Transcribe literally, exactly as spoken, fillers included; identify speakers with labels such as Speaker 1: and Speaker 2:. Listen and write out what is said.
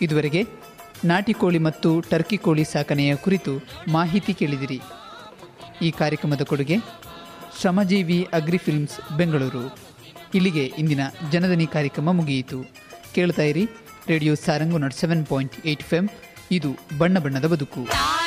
Speaker 1: ಇದುವರೆಗೆ ನಾಟಿ ಕೋಳಿ ಮತ್ತು ಟರ್ಕಿ ಕೋಳಿ ಸಾಕಣೆಯ ಕುರಿತು ಮಾಹಿತಿ ಕೇಳಿದಿರಿ. ಈ ಕಾರ್ಯಕ್ರಮದ ಕೊಡುಗೆ ಶ್ರಮಜೀವಿ ಅಗ್ರಿ ಫಿಲ್ಮ್ಸ್ ಬೆಂಗಳೂರು. ಇಲ್ಲಿಗೆ ಇಂದಿನ ಜನದನಿ ಕಾರ್ಯಕ್ರಮ ಮುಗಿಯಿತು. ಕೇಳ್ತಾ ಇರಿ radio Sarang not seven point eight F M. ಇದು ಬಣ್ಣ ಬಣ್ಣದ ಬದುಕು.